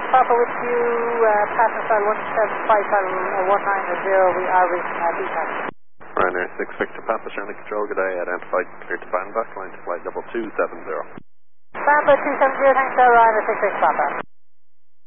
Papa with you, passenger file 175 190, we are reaching BPAC. Ryanair 6 Victor Papa, Shannon Control, good day, identified, clear to Bandbach, line to flight level 270. Bandbach 270, thanks, Ryanair 6 Victor Papa.